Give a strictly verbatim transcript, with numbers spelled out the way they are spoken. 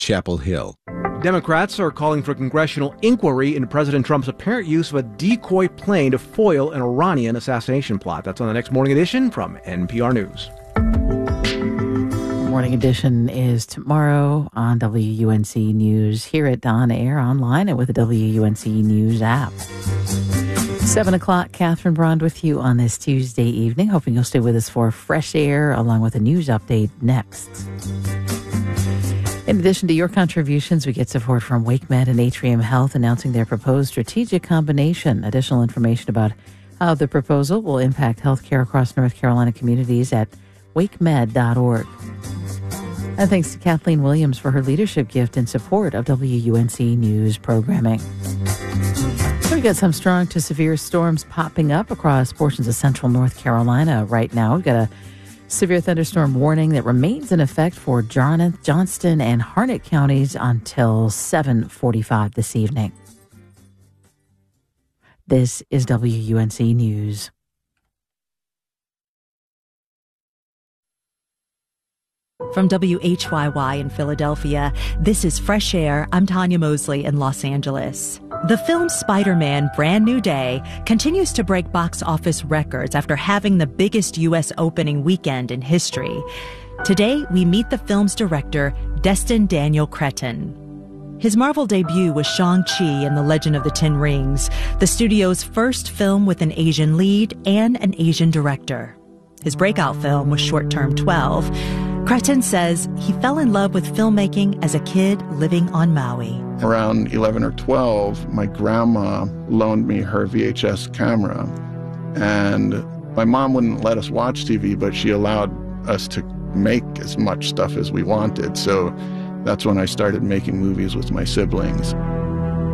Chapel Hill. Democrats are calling for congressional inquiry into President Trump's apparent use of a decoy plane to foil an Iranian assassination plot. That's on the next Morning Edition from N P R News. Morning Edition is tomorrow on W U N C News, here at On Air, online, and with the W U N C News app. Seven o'clock, Catherine Brond with you on this Tuesday evening. Hoping you'll stay with us for Fresh Air, along with a news update next. In addition to your contributions, we get support from WakeMed and Atrium Health announcing their proposed strategic combination. Additional information about how the proposal will impact healthcare across North Carolina communities at wake med dot org. And thanks to Kathleen Williams for her leadership gift in support of W U N C News programming. So we've got some strong to severe storms popping up across portions of central North Carolina right now. We've got a severe thunderstorm warning that remains in effect for Johnston and Harnett counties until seven forty-five this evening. This is W U N C News. From W H Y Y in Philadelphia, this is Fresh Air. I'm Tanya Mosley in Los Angeles. The film Spider-Man: Brand New Day continues to break box office records after having the biggest U S opening weekend in history. Today, we meet the film's director, Destin Daniel Cretton. His Marvel debut was Shang-Chi and the Legend of the Ten Rings, the studio's first film with an Asian lead and an Asian director. His breakout film was Short Term twelve. Cretton says he fell in love with filmmaking as a kid living on Maui. Around eleven or twelve, my grandma loaned me her V H S camera. And my mom wouldn't let us watch T V, but she allowed us to make as much stuff as we wanted. So that's when I started making movies with my siblings.